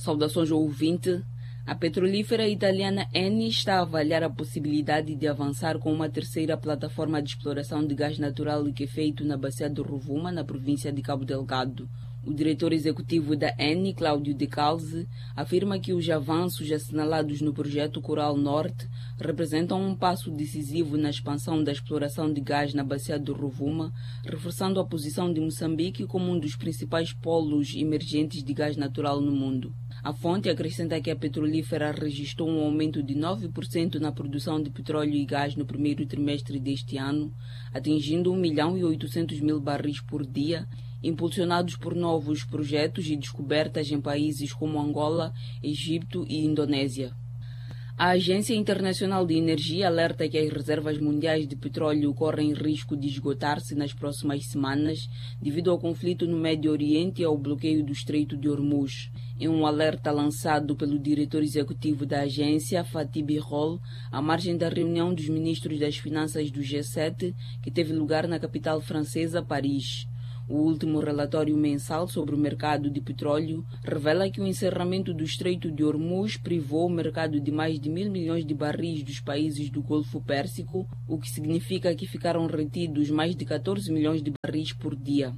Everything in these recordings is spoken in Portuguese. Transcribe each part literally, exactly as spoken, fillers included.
Saudações ao ouvinte. A petrolífera italiana Eni está a avaliar a possibilidade de avançar com uma terceira plataforma de exploração de gás natural liquefeito na bacia do Rovuma, na província de Cabo Delgado. O diretor executivo da Eni, Cláudio De Calze, afirma que os avanços assinalados no projeto Coral Norte representam um passo decisivo na expansão da exploração de gás na bacia do Rovuma, reforçando a posição de Moçambique como um dos principais polos emergentes de gás natural no mundo. A fonte acrescenta que a petrolífera registrou um aumento de nove por cento na produção de petróleo e gás no primeiro trimestre deste ano, atingindo um milhão e oitocentos mil barris por dia, impulsionados por novos projetos e descobertas em países como Angola, Egito e Indonésia. A Agência Internacional de Energia alerta que as reservas mundiais de petróleo correm risco de esgotar-se nas próximas semanas devido ao conflito no Médio Oriente e ao bloqueio do Estreito de Hormuz. Em um alerta lançado pelo diretor executivo da agência, Fatih Birol, à margem da reunião dos ministros das Finanças do G sete, que teve lugar na capital francesa, Paris. O último relatório mensal sobre o mercado de petróleo revela que o encerramento do Estreito de Hormuz privou o mercado de mais de mil milhões de barris dos países do Golfo Pérsico, o que significa que ficaram retidos mais de catorze milhões de barris por dia.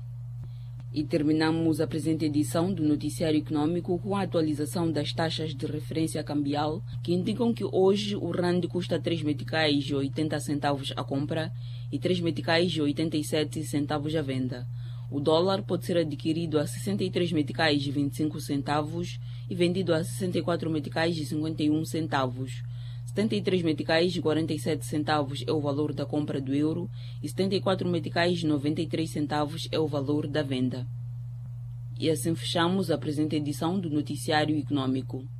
E terminamos a presente edição do Noticiário Econômico com a atualização das taxas de referência cambial, que indicam que hoje o rand custa três meticais e oitenta centavos a compra e três meticais e oitenta e sete centavos a venda. O dólar pode ser adquirido a sessenta e três meticais e vinte e cinco centavos e vendido a sessenta e quatro meticais e cinquenta e um centavos. setenta e três meticais e quarenta e sete centavos é o valor da compra do euro e setenta e quatro meticais e noventa e três centavos é o valor da venda. E assim fechamos a presente edição do Noticiário Econômico.